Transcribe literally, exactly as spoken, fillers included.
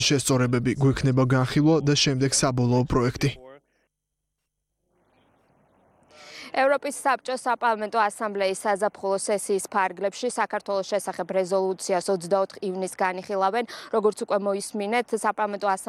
შესწორებები გვექნება განხილვა და შემდეგ საბოლოო პროექტი. ევროპის საბჭოს საპარლამენტო ასამბლეის საზაფხულო სესიის ფარგლებში საქართველოს შესახებ რეზოლუციას ოცდაოთხ ივნისს განიხილავენ, როგორც უკვე მოისმინეთ, საპარლამენტო